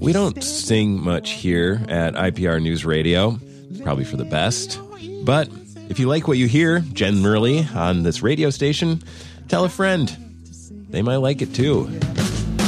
We don't sing much here at IPR News Radio, probably for the best. But if you like what you hear generally on this radio station, tell a friend. They might like it too.